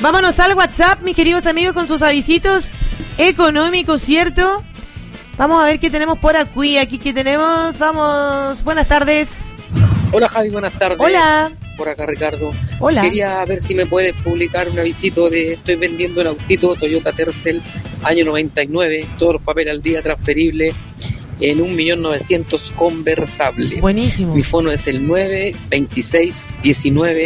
Vámonos al WhatsApp, mis queridos amigos, con sus avisitos económicos, ¿cierto? Vamos a ver qué tenemos por aquí que tenemos. Vamos, buenas tardes. Hola Javi, buenas tardes. Hola. Por acá Ricardo. Hola. Quería ver si me puedes publicar un avisito de estoy vendiendo un autito Toyota Tercel año 99, todos los papeles al día, transferible, en 1.900.000 conversable. Buenísimo. Mi fono es el 92619